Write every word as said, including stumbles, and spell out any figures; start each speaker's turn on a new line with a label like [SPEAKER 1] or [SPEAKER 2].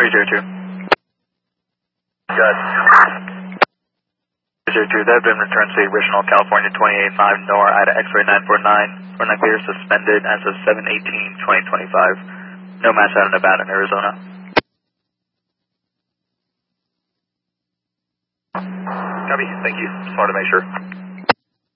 [SPEAKER 1] three zero two.
[SPEAKER 2] Good.
[SPEAKER 1] three zero two, that had been returned to the original California twenty-eight five NOR Ida X-ray nine four nine. Run clear suspended as of seven eighteen twenty twenty-five. No match out of Nevada and Arizona.
[SPEAKER 2] Copy, thank you. Just wanted to make sure.